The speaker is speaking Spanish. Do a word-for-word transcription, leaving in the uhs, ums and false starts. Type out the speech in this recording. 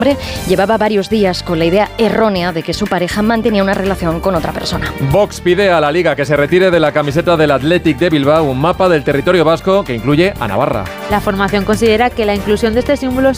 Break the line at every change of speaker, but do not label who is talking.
llevaba varios días con la idea errónea de que su pareja mantenía una relación con otra persona.
Vox pide a la Liga que se retire de la camiseta del Athletic de Bilbao un mapa del territorio vasco que incluye a Navarra.
La formación considera que la inclusión de este símbolo